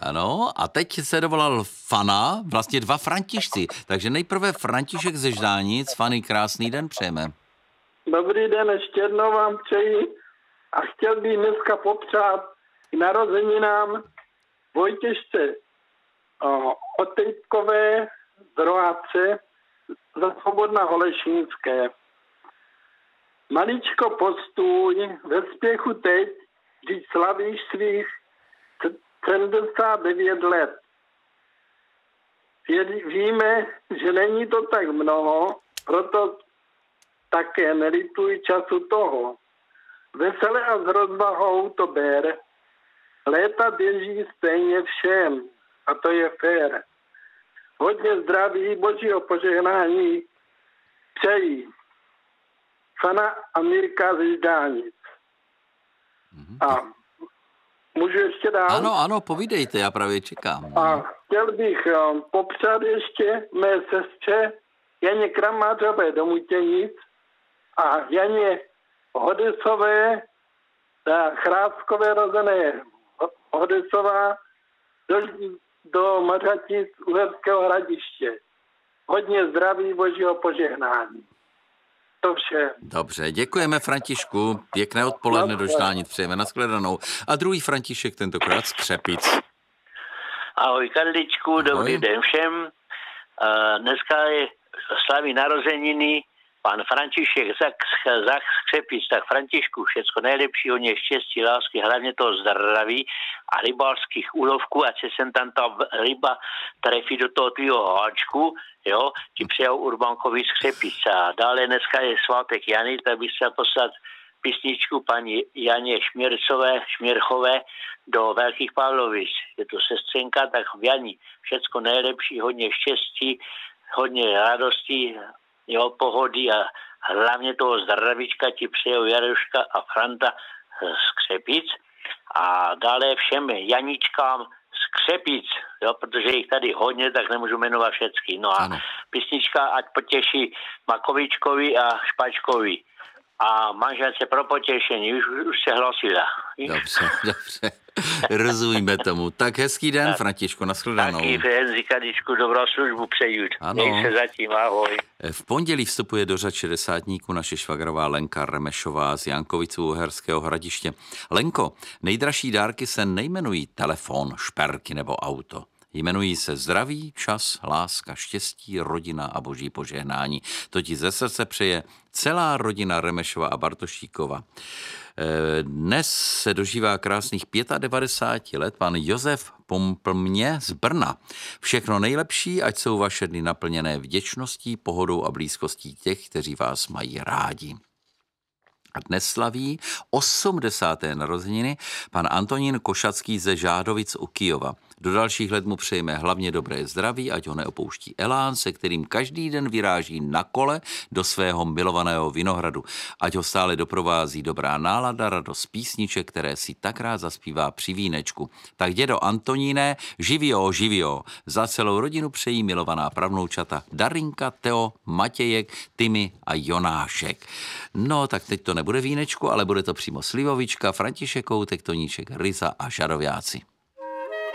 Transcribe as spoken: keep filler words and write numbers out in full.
Ano, a teď se dovolal Fana, vlastně dva Františci. Takže nejprve František ze Ždánic. Fany, krásný den přejeme. Dobrý den, ještě jednou vám přeji a chtěl bych dneska popřát k narozeninám Vojtěžce Otejtkové z Rohatce za Svobodna Holešínské. Maličko postůj, ve spěchu teď, když slavíš svých sedmdesát devět let. Víme, že není to tak mnoho, proto také nelituj času toho. Vesele a s rozvahou to ber. Léta běží stejně všem a to je fér. Hodně zdraví, božího požehnání přeji Fana a Mirka ze Ždánic. Mm-hmm. A můžu ještě dál? Ano, ano, povídejte, já právě čekám. A chtěl bych um, popřát ještě mé sestře Janě Kramářové do Mutěnic a Janě Hodesové, Chráskové rozené Hodesová do, do Mařatic Uherského Hradiště. Hodně zdraví, božího požehnání. To vše. Dobře, děkujeme Františku, pěkné odpoledne do Ždánic přejeme, nashledanou. A druhý František tentokrát z Křepic. Ahoj Karličku, dobrý Ahoj. den všem. Uh, dneska je slaví narozeniny pan František za, za Křepic, tak Františku, všecko nejlepší, hodně štěstí, lásky, hlavně toho zdraví a rybářských úlovků, ať se sem tam ta ryba trefí do toho tvýho háčku, jo, ti přijal Urbankovi z Křepic. A dále dneska je svátek Jany, tak bych se poslat písničku paní Janě Šměrcové, Šměrchové do Velkých Pavlovic. Je to sestřenka, tak v Jani všecko nejlepší, hodně štěstí, hodně radosti, jo, pohody a hlavně toho zdravíčka ti přejou Jaruška a Franta z Křepic. A dále všem Janičkám z Křepic, jo, protože jich tady hodně, tak nemůžu jmenovat všechny. No a ano. Písnička ať potěší Makovičkovi a Špačkovi. A manželce pro potěšení, už, už se hlasila. Dobře, dobře. Rozumíme tomu. Tak hezký den, Františku, nashledanou. Taky Fenzikadičku, dobrou službu přejít. Měj se zatím, ahoj. V pondělí vstupuje do řad šedesátníků naše švagrová Lenka Remešová z Jankoviců Uherského Hradiště. Lenko, nejdražší dárky se nejmenují telefon, šperky nebo auto. Jmenují se zdraví, čas, láska, štěstí, rodina a boží požehnání. To ti ze srdce přeje celá rodina Remešova a Bartošíkova. Dnes se dožívá krásných devadesát pět let pan Josef Pomplmě z Brna. Všechno nejlepší, ať jsou vaše dny naplněné vděčností, pohodou a blízkostí těch, kteří vás mají rádi. A dnes slaví osmdesáté narozeniny pan Antonín Košacký ze Žádovic u Kyjova. Do dalších let mu přejeme hlavně dobré zdraví, ať ho neopouští elán, se kterým každý den vyráží na kole do svého milovaného vinohradu. Ať ho stále doprovází dobrá nálada, radost písniček, které si tak rád zaspívá při vínečku. Tak dědo Antoníne, živio, živio. Za celou rodinu přejí milovaná pravnoučata Darinka, Teo, Matějek, Tymy a Jonášek. No, tak teď to nebude vínečku, ale bude to přímo slivovička, František Koutek, Toníček, Ryza a Žarováci.